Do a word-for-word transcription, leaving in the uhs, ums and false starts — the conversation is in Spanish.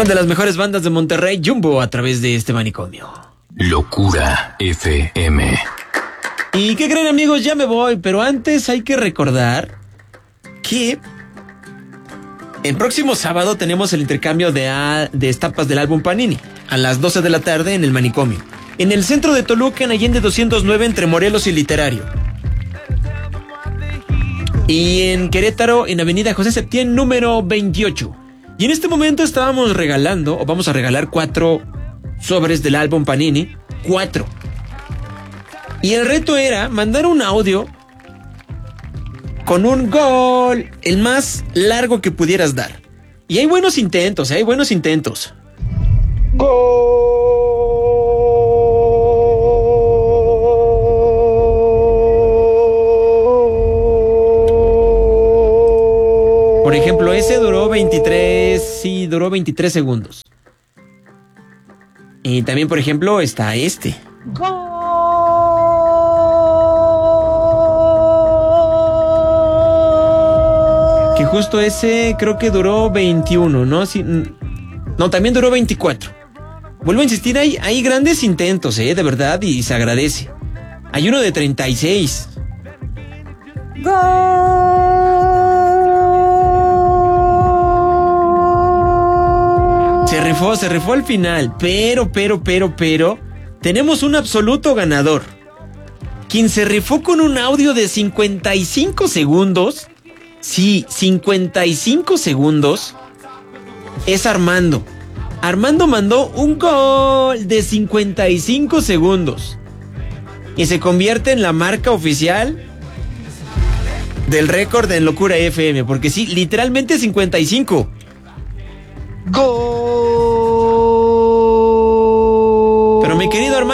Una de las mejores bandas de Monterrey, Jumbo, a través de este manicomio. Locura F M. ¿Y qué creen, amigos? Ya me voy, pero antes hay que recordar que el próximo sábado tenemos el intercambio de, a, de estampas del álbum Panini a las doce de la tarde en el manicomio, en el centro de Toluca, en Allende doscientos nueve, entre Morelos y Literario. Y en Querétaro, en Avenida José Septién, número veintiocho. Y en este momento estábamos regalando, o vamos a regalar cuatro sobres del álbum Panini. Cuatro. Y el reto era mandar un audio con un gol, el más largo que pudieras dar. Y hay buenos intentos, hay buenos intentos. Gol. Por ejemplo, ese duró veintitrés, sí, duró veintitrés segundos. Y también, por ejemplo, está este. Gol. Que justo ese creo que duró veintiuno, ¿no? Sí, no, también duró veinticuatro. Vuelvo a insistir, hay, hay grandes intentos, ¿eh? De verdad, y se agradece. Hay uno de treinta y seis. Se rifó, se rifó al final, pero, pero, pero, pero, tenemos un absoluto ganador. Quien se rifó con un audio de cincuenta y cinco segundos, sí, cincuenta y cinco segundos, es Armando. Armando mandó un gol de cincuenta y cinco segundos y se convierte en la marca oficial del récord en Locura F M, porque sí, literalmente cincuenta y cinco. Gol. Pero mi querido Armando,